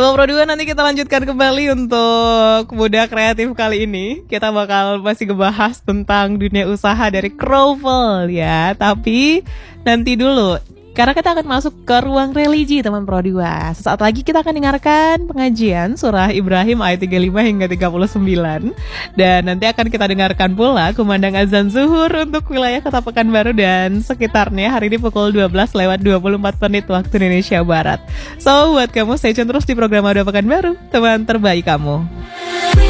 Teman Pro 2, nanti kita lanjutkan kembali untuk Muda Kreatif kali ini. Kita bakal masih ngebahas tentang dunia usaha dari Krovel ya. Tapi nanti dulu, karena kita akan masuk ke ruang religi teman Pro 2. Sesaat lagi kita akan dengarkan pengajian surah Ibrahim ayat 35 hingga 39. Dan nanti akan kita dengarkan pula kumandang azan zuhur untuk wilayah Kota Pekanbaru dan sekitarnya hari ini pukul 12:24 waktu Indonesia Barat. So buat kamu stay tune terus di program Ada Pekanbaru, teman terbaik kamu.